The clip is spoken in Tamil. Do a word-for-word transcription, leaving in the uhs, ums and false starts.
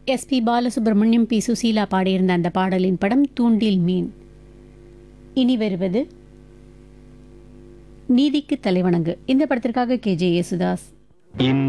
S B Balasubramaniam, B Susheela பாடியிருந்த அந்த பாடலின் படம் தூண்டில் மீன். இனி வருவது நீதிக்கு தலைவணங்கு. இந்த படத்திற்காக கே ஜே யேசுதாஸ்